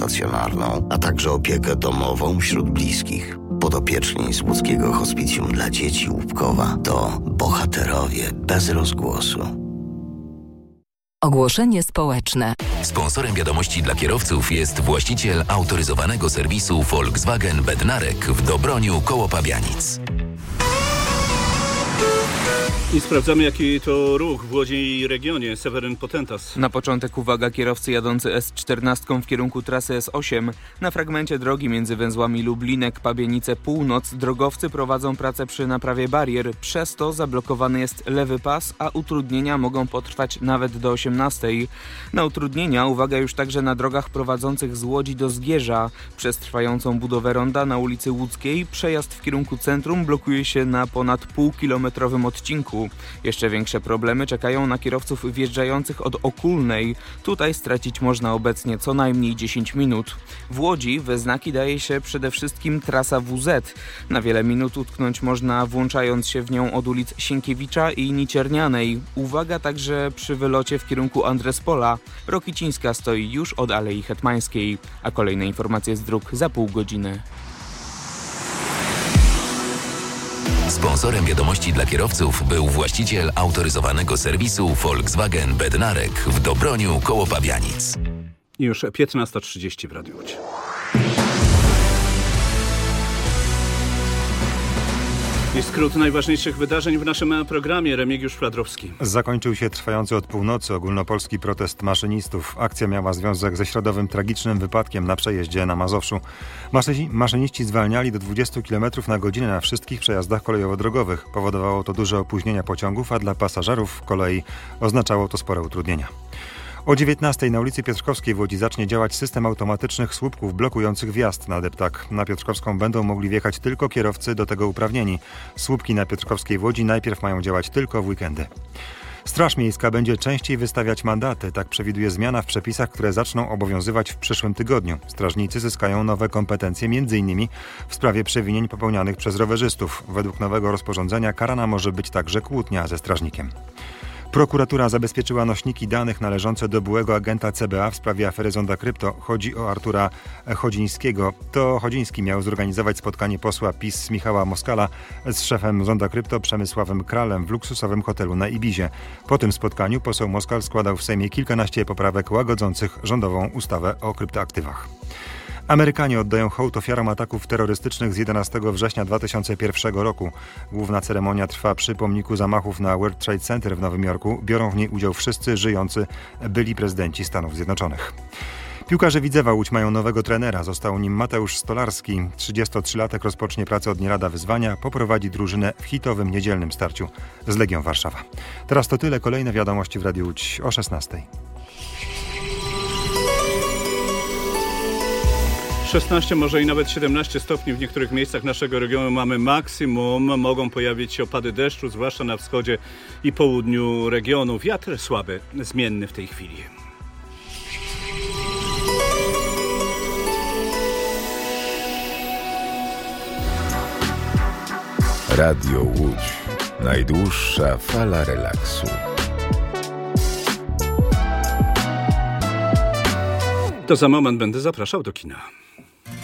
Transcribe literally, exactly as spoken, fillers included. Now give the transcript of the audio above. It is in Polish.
stacjonarną, a także opiekę domową wśród bliskich. Podopieczni z łódzkiego hospicjum dla dzieci Łupkowa to bohaterowie bez rozgłosu. Ogłoszenie społeczne. Sponsorem wiadomości dla kierowców jest właściciel autoryzowanego serwisu Volkswagen Bednarek w Dobroniu koło Pabianic. I sprawdzamy, jaki to ruch w Łodzi i regionie. Seweryn Potentas. Na początek uwaga, kierowcy jadący S czternaście w kierunku trasy S osiem. Na fragmencie drogi między węzłami Lublinek, Pabianice, Północ drogowcy prowadzą pracę przy naprawie barier. Przez to zablokowany jest lewy pas, a utrudnienia mogą potrwać nawet do osiemnastej. Na utrudnienia uwaga już także na drogach prowadzących z Łodzi do Zgierza. Przez trwającą budowę ronda na ulicy Łódzkiej przejazd w kierunku centrum blokuje się na ponad półkilometrowym odcinku. Jeszcze większe problemy czekają na kierowców wjeżdżających od Okulnej. Tutaj stracić można obecnie co najmniej dziesięć minut. W Łodzi we znaki daje się przede wszystkim trasa W Z. Na wiele minut utknąć można, włączając się w nią od ulic Sienkiewicza i Niciernianej. Uwaga także przy wylocie w kierunku Andrespola. Rokicińska stoi już od Alei Hetmańskiej. A kolejne informacje z dróg za pół godziny. Sponsorem wiadomości dla kierowców był właściciel autoryzowanego serwisu Volkswagen Bednarek w Dobroniu koło Pabianic. Już piętnasta trzydzieści w Radiu Łódź. I skrót najważniejszych wydarzeń w naszym programie. Remigiusz Fladrowski. Zakończył się trwający od północy ogólnopolski protest maszynistów. Akcja miała związek ze środowym tragicznym wypadkiem na przejeździe na Mazowszu. Maszyni- maszyniści zwalniali do dwudziestu kilometrów na godzinę na wszystkich przejazdach kolejowo-drogowych. Powodowało to duże opóźnienia pociągów, a dla pasażerów kolei oznaczało to spore utrudnienia. O dziewiętnastej na ulicy Piotrkowskiej w Łodzi zacznie działać system automatycznych słupków blokujących wjazd na deptak. Na Piotrkowską będą mogli wjechać tylko kierowcy do tego uprawnieni. Słupki na Piotrkowskiej w Łodzi najpierw mają działać tylko w weekendy. Straż Miejska będzie częściej wystawiać mandaty. Tak przewiduje zmiana w przepisach, które zaczną obowiązywać w przyszłym tygodniu. Strażnicy zyskają nowe kompetencje między innymi w sprawie przewinień popełnianych przez rowerzystów. Według nowego rozporządzenia karana może być także kłótnia ze strażnikiem. Prokuratura zabezpieczyła nośniki danych należące do byłego agenta C B A w sprawie afery Zonda Krypto. Chodzi o Artura Chodzińskiego. To Chodziński miał zorganizować spotkanie posła PiS Michała Moskala z szefem Zonda Krypto Przemysławem Kralem w luksusowym hotelu na Ibizie. Po tym spotkaniu poseł Moskal składał w Sejmie kilkanaście poprawek łagodzących rządową ustawę o kryptoaktywach. Amerykanie oddają hołd ofiarom ataków terrorystycznych z jedenastego września dwa tysiące pierwszego roku. Główna ceremonia trwa przy pomniku zamachów na World Trade Center w Nowym Jorku. Biorą w niej udział wszyscy żyjący byli prezydenci Stanów Zjednoczonych. Piłkarze Widzewa Łódź mają nowego trenera. Został nim Mateusz Stolarski. trzydziestotrzylatek rozpocznie pracę od nie lada wyzwania. Poprowadzi drużynę w hitowym niedzielnym starciu z Legią Warszawa. Teraz to tyle. Kolejne wiadomości w Radiu Łódź o szesnastej. szesnaście, może i nawet siedemnaście stopni w niektórych miejscach naszego regionu mamy maksimum. Mogą pojawić się opady deszczu, zwłaszcza na wschodzie i południu regionu. Wiatr słaby, zmienny w tej chwili. Radio Łódź. Najdłuższa fala relaksu. To za moment będę zapraszał do kina.